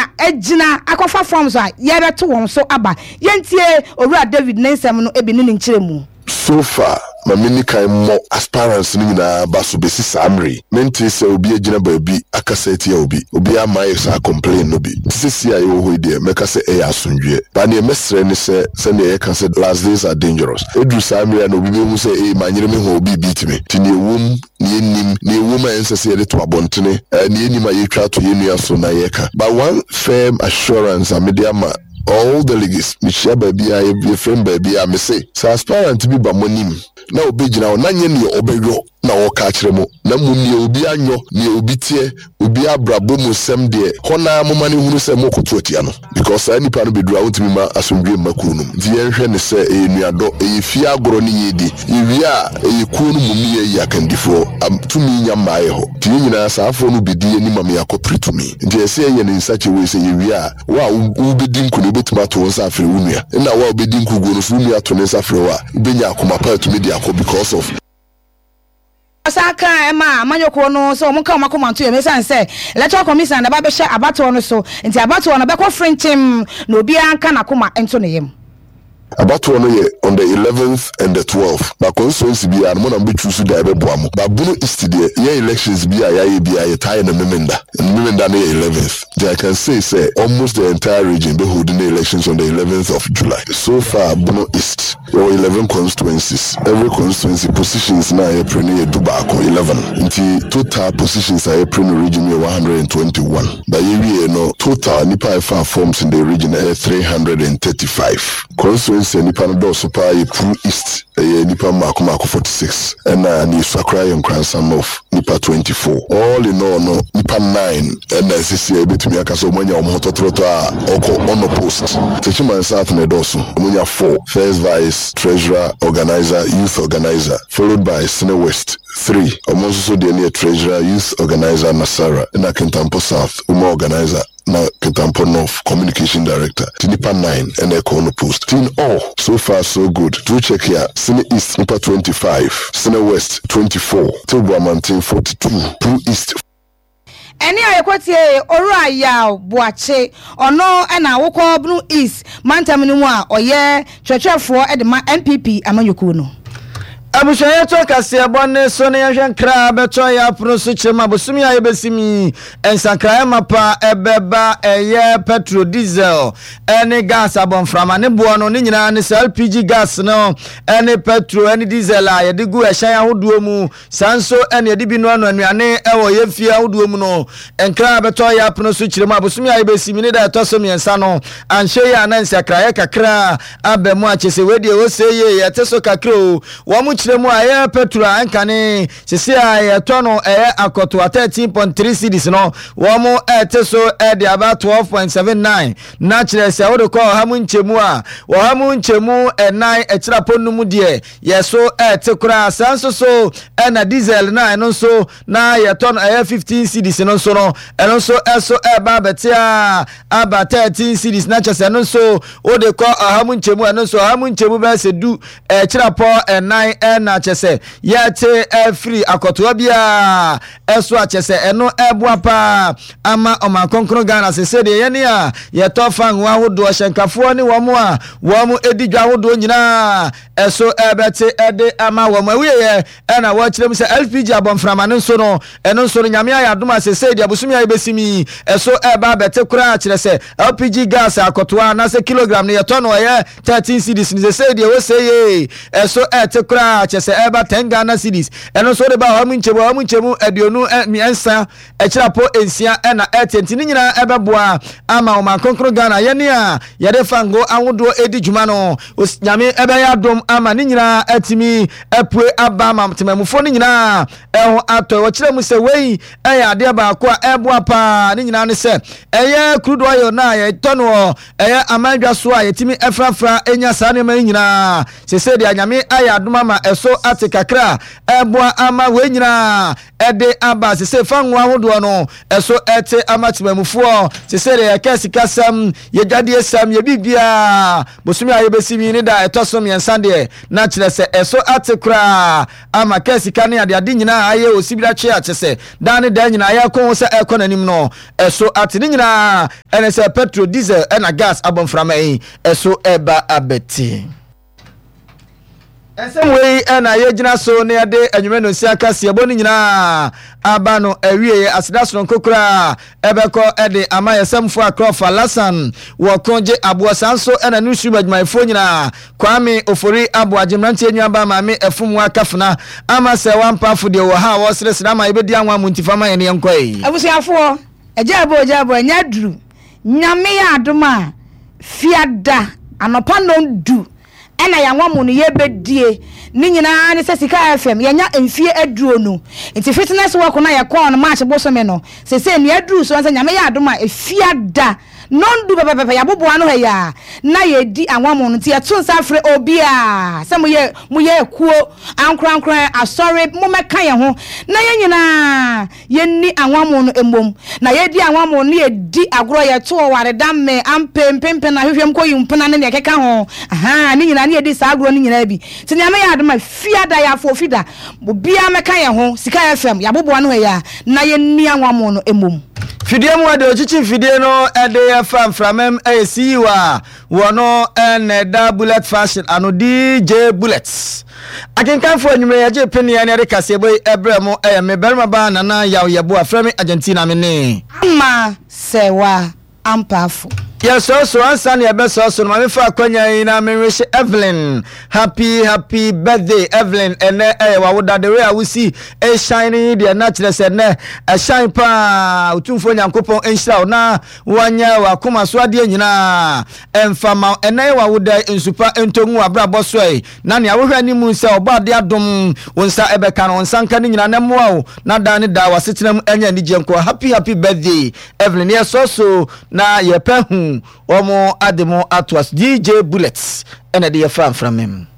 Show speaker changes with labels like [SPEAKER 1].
[SPEAKER 1] na ejina akofa forms a yebeto won so aba yentie owura David Nensem no ebi ne nkyeremu
[SPEAKER 2] so far mamini kan mo aspirants ni na baso besi samre menti se obi agina baabi akaseti ya obi amaye sa complain no bi sisi ayi wo hoi meka se e asundwe ba ne mesre ni se ne ye kan se last days are dangerous edu samre na obi be hu se e manyere me ho obi beat me ti ne wom ne enim ne wom ense se ye to abontene ne enim ayi twa to ye nua so na ye ka but one firm assurance amediama all delegates Michelle baby I friend baby I me say so aspirant bi ba monim na obi gina na nye ne obedwo na wo ka kire mo na munni obi anyo ne obi tie obi abrabo mu sem de hona mo mane hunu se mo koto atia no because any pa no bedura wontimi ma asomdwe makunum di yenhwe ne se enuado efi agoro ne yedi ewi a ekunu mu mi ye yakandifo tumi nya maaye ho ti nyina saafo no bedi ani ma me yakopretumi ndi ese ye ne nsache we se ewi a wa ubedi nkunu betuma to nsa afre wunua na wa ubedi nkugo no so wunua to nsa afre wa ubenya akoma pa to media because of
[SPEAKER 1] Osaka ema manyoko no so munka makomanto ye mesan say electoral commission na ba be hye abato no so nti abato no be ko frenchim na obi anka na koma ento ne yem
[SPEAKER 2] abato no ye on the 11th and the 12th ba constituency bi an mo na be choose da be boamo ba bunu east there ye elections bi aye tie na memenda na 11th I can say almost the entire region be holding the elections on the 11th of July so far bunu east or 11 constituencies every constituency positions na April ni Dubako 11 nti total positions are April region 121 but ye no total nipa forms in the region 335 constituency nipa no do so pa April east nipa mako 46 and ni Sakra Yonkransa North nipa 24 all in all no nipa 9 and CCA betumi akaso manya omototroto a oko on post Techiman South Nedoso manya 4 first vice treasurer organizer youth organizer followed by Sene West 3 omonso de near treasurer youth organizer Nasara na Kentampo South organizer na Kentampo North communication director Tinipa 9 and Econo post in all so far so good do check here Sene East nipa 25 Sene West 24 Tilbuamantin 42 Pro East
[SPEAKER 1] eni ayekwatie orua ya boache ono na wokọ Blue East mantam ni mu a oye twetwefo e de ma MPP amanyoko no
[SPEAKER 3] Abushaye to kase bonne so ne yehwen kra beto ya proso chema bosumi aye besimi ensankra mapa ebeba eye petrol diesel ene gas abonframa ne bo no ne nyina ne LPG gas no ene petrol ene diesel a yede gu ehyan ahodo mu sanso ene yede bi no anuane ewo yefie ahodo mu no enkra beto ya proso chema bosumi aye besimi ne da to so miensa no anhye ya na ensankra ye kakra abemu achese wedi wo seye ye teso kakra o wo mu aye petrol ankane sisi aye tono akoto 13.3 cedis no wo mu eteso de about 12.79 na kire se wo de ko hamu nchemu a wo hamu nchemu enai ekira ponum de yeso etekura sanso so na diesel na eno so na ye tono 15 cedis no so no eno so eso ba betia aba 13 cedis na kire se no so wo de ko hamu nchemu eno so hamu nchemu ba se du ekira po enai na chese yete free akoto bia eso achese eno ebuapa ama omankonkro Ghana sese de ye ne a ye to fan wa hodo hyenkafo ne wo mu edidwa hodo nyina eso ebete ede ama wo mu awiye na wo kirem se LPG abonframa ne so no eno so nyame ayadoma sese de abusumi ayebesimi eso eba bete kura kire se LPG gas akoto na se kilogram ne ye to no ye 13 cedis ne sese de wo seye eso ete kura chese eba 10 Ghana cedis eno so de ba hamu nchemu aduonu miensa ekirapo ensia na etenti ni nyina ebeboa ama omankonkro Ghana ye ne a ye de fango ahodo edi djuma no nyame ebe ya dom ama ni nyina atimi epue aba ma temamufo ni nyina eho ato wo kiremu se wei eya ade ba ko eboa pa ni nyina ne se eye crude oil na ye tono eye amadwa so a yetimi efrafra enya sa ne ma nyina se de nyame aya dom ama eso ate kakra eboa ama wenyina ede aba se fa nwa hodo no eso ete amatimamufuo se de yakasika sam yedwade sam ye bibia bosumi ayebesimi ni da etosom yensande na kire se eso ate kra ama kasika ne ade nyina aye osibira twe atese dan da nyina aye kon se ekonanim no eso ate ni nyina ene se petrol diesel ena gas abonframa yi eso eba abeti Esemwe ena yegyina so ne ade anwume no si akase eboni nyina aba no awie asidaso nkokura ebeko ede ama yesemfo akrofa lasan wo konje abosanso ena nusu badwumayfo nyina kwame ofori aboagimrantie nyamba maame efum akafuna ama se wampafo de wo ha wo sresre ama ebedi anwa muntifama ene yenkoi
[SPEAKER 1] abusiafo ejabo nyadru nyame ya adoma fiada anopa no du ena ya nwamu no yebedie ni nyina ne se sika FM yenya emfie aduro no nti fitness work na ya kwa no match bosome no se ne aduru so ansa nyame ya adoma efiada nondu bebe ya boboa no ya na ye di anwamu no ti etunsa afre obia se mo ye kuo ankran asori mo meka ye ho na ye nyina ye ni anwamu no embom na ye di anwamu no ye di agro ye to ware damme ampempempe na hwehwem ko yumpena ne keka ho aha ni nyina ne ye di sa agro ni nyina bi ti nyame ya adoma fiada ya fofida obia meka ye ho sika FM ya boboa no ya na ye ni anwamu no embom
[SPEAKER 3] Fidie mu ade ochichi fidie no ede fam framem esiwa wono en da bullet fashion ano DJ Bullets akinkan fo anwumre yaje penia ne de kase boy ebremo me berma ba nana yaw yebo aframe Argentina me ne
[SPEAKER 1] ama sewa ampafo
[SPEAKER 3] Yes, so ansan ya be so ma me fa kwanya ina me wish Evelyn happy birthday Evelyn ene wa woda the way I will see a shining the natural said ne a shine pa utumfo nyankopon enhira na wanya wa koma so ade nyina emfama ene wa woda ensupa entongu abrabo so na ne awohwa ni mu se obade adom wonsa ebeka no nsanka ni nyina na moa na da ne da wasetenam anya ni jenko happy birthday Evelyn yes so na ye pehu Omo ademo atwas DJ Bullets and a dear fan from him.